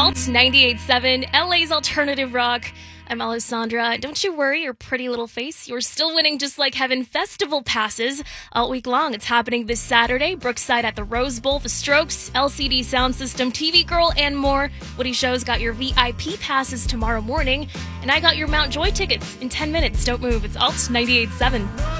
Alt 98.7, LA's alternative rock. I'm Alessandra. Don't you worry your pretty little face. You're still winning Just Like Heaven festival passes all week long. It's happening this Saturday. Brookside at the Rose Bowl, The Strokes, LCD Sound System, TV Girl, and more. Woody Show's got your VIP passes tomorrow morning. And I got your Mount Joy tickets in 10 minutes. Don't move. It's Alt 98.7.